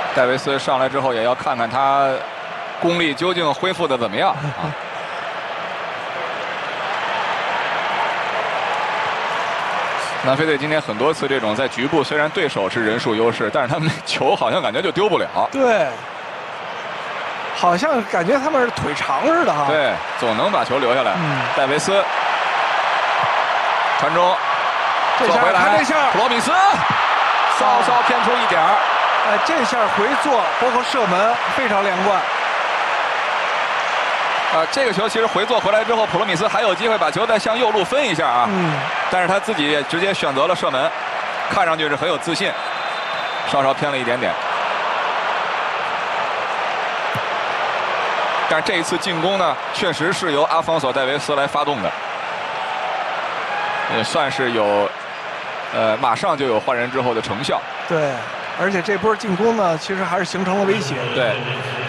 戴维斯上来之后也要看看他功力究竟恢复的怎么样啊。南非队今天很多次这种在局部，虽然对手是人数优势，但是他们球好像感觉就丢不了。 对，好像感觉他们是腿长似的哈。 对，总能把球留下来。戴维斯传中， 这下他这下普罗米斯稍稍偏出一点儿。 这下回做包括射门非常连贯。 这个球其实回做回来之后，普罗米斯还有机会把球再向右路分一下啊。但是他自己也直接选择了射门，看上去是很有自信，稍稍偏了一点点。但是这一次进攻呢，确实是由阿方索·戴维斯来发动的，也算是有，马上就有换人之后的成效。 对，而且这波进攻呢，其实还是形成了威胁。 对。